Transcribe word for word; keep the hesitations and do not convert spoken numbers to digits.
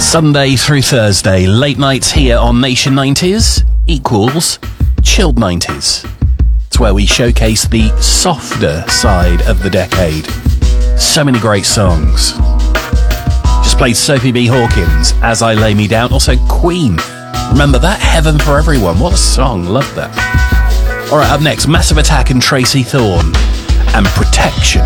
Sunday through Thursday, late nights here on Nation nineties equals chilled nineties. It's where we showcase the softer side of the decade. So many great songs. Just played Sophie B. Hawkins, As I Lay Me Down. Also Queen. Remember that? Heaven for Everyone. What a song. Love that. Alright, up next, Massive Attack and Tracy Thorn. And Protection.